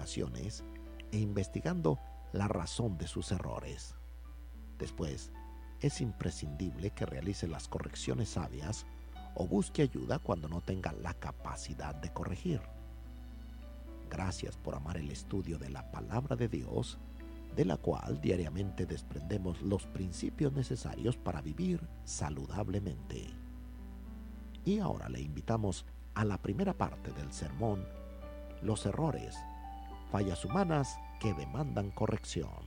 equivocaciones e investigando la razón de sus errores. Después, es imprescindible que realice las correcciones sabias o busque ayuda cuando no tenga la capacidad de corregir. Gracias por amar el estudio de la Palabra de Dios, de la cual diariamente desprendemos los principios necesarios para vivir saludablemente. Y ahora le invitamos a la primera parte del sermón, los errores, fallas humanas que demandan corrección.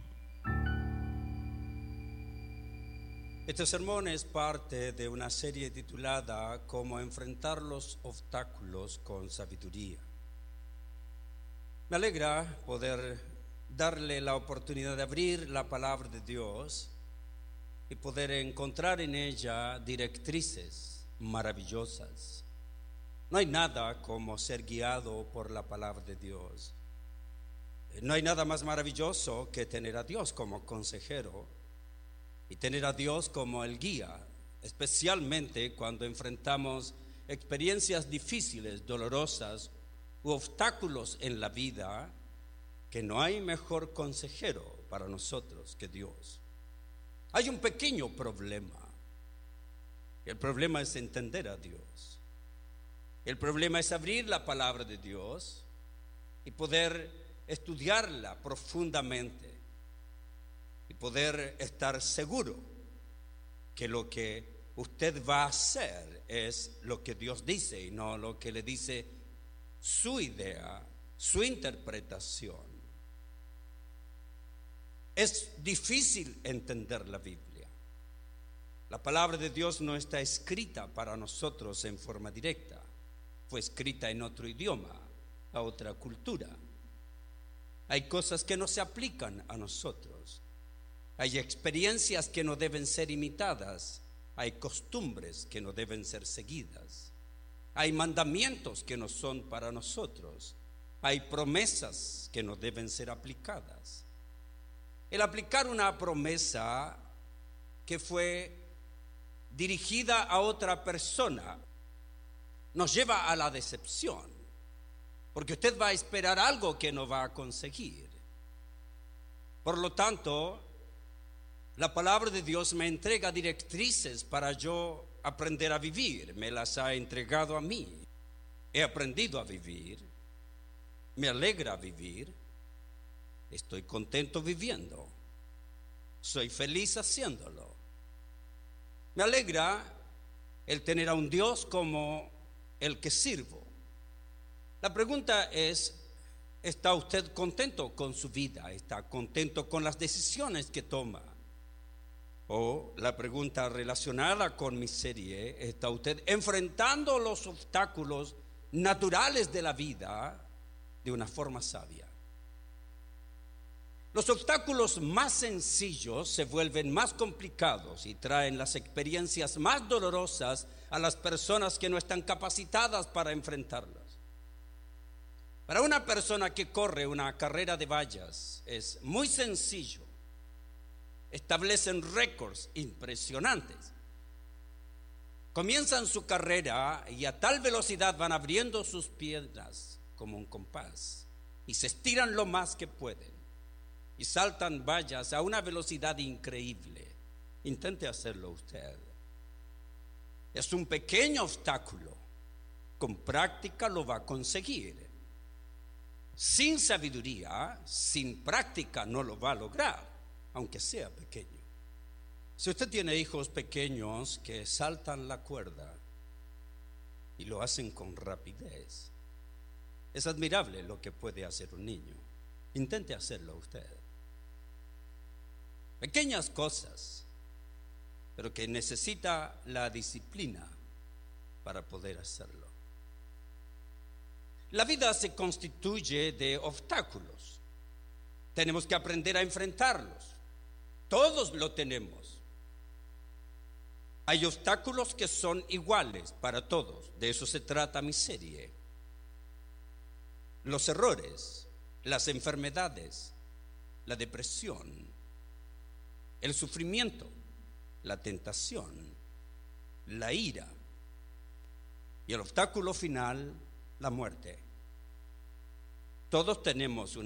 Este sermón es parte de una serie titulada Cómo enfrentar los obstáculos con sabiduría. Me alegra poder darle la oportunidad de abrir la palabra de Dios y poder encontrar en ella directrices maravillosas. No hay nada como ser guiado por la palabra de Dios. No hay nada más maravilloso que tener a Dios como consejero y tener a Dios como el guía, especialmente cuando enfrentamos experiencias difíciles, dolorosas u obstáculos en la vida, que no hay mejor consejero para nosotros que Dios. Hay un pequeño problema. El problema es entender a Dios. El problema es abrir la palabra de Dios y poder estudiarla profundamente y poder estar seguro que lo que usted va a hacer es lo que Dios dice y no lo que le dice su idea, su interpretación. Es difícil entender la Biblia. La palabra de Dios no está escrita para nosotros en forma directa. Fue escrita en otro idioma, a otra cultura. Hay cosas que no se aplican a nosotros. Hay experiencias que no deben ser imitadas. Hay costumbres que no deben ser seguidas. Hay mandamientos que no son para nosotros. Hay promesas que no deben ser aplicadas. El aplicar una promesa que fue dirigida a otra persona nos lleva a la decepción, porque usted va a esperar algo que no va a conseguir. Por lo tanto, la palabra de Dios me entrega directrices para yo aprender a vivir. Me las ha entregado a mí. He aprendido a vivir. Me alegra vivir. Estoy contento viviendo. Soy feliz haciéndolo. Me alegra el tener a un Dios como el que sirvo. La pregunta es, ¿está usted contento con su vida? ¿Está contento con las decisiones que toma? O la pregunta relacionada con mi serie, ¿está usted enfrentando los obstáculos naturales de la vida de una forma sabia? Los obstáculos más sencillos se vuelven más complicados y traen las experiencias más dolorosas a las personas que no están capacitadas para enfrentarlas. Para una persona que corre una carrera de vallas es muy sencillo. Establecen récords impresionantes. Comienzan su carrera y a tal velocidad van abriendo sus piernas como un compás y se estiran lo más que pueden y saltan vallas a una velocidad increíble. Intente hacerlo usted. Es un pequeño obstáculo. Con práctica lo va a conseguir. Sin sabiduría, sin práctica no lo va a lograr, aunque sea pequeño. Si usted tiene hijos pequeños que saltan la cuerda y lo hacen con rapidez, es admirable lo que puede hacer un niño. Intente hacerlo usted. Pequeñas cosas, pero que necesita la disciplina para poder hacerlo. La vida se constituye de obstáculos. Tenemos que aprender a enfrentarlos. Todos lo tenemos. Hay obstáculos que son iguales para todos. De eso se trata mi serie. Los errores, las enfermedades, la depresión, el sufrimiento, la tentación, la ira y el obstáculo final, la muerte. Todos tenemos una